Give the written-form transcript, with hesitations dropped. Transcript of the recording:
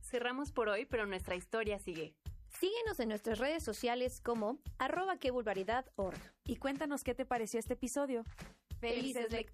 cerramos por hoy, pero nuestra historia sigue. Síguenos en nuestras redes sociales como @quevulgaridad.org. Y cuéntanos qué te pareció este episodio. ¡Felices lecturas!